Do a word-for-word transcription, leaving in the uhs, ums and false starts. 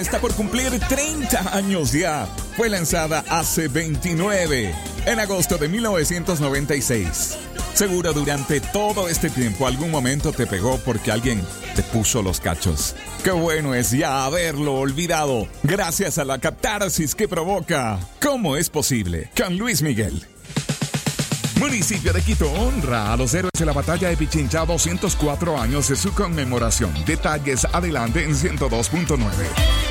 Está por cumplir treinta años ya. Fue lanzada hace veintinueve, en agosto de mil novecientos noventa y seis. Seguro durante todo este tiempo algún momento te pegó porque alguien te puso los cachos. Qué bueno es ya haberlo olvidado, gracias a la catarsis que provoca ¿Cómo es posible? Con Luis Miguel. Municipio de Quito honra a los héroes de la batalla de Pichincha, doscientos cuatro años de su conmemoración. Detalles adelante en ciento dos punto nueve.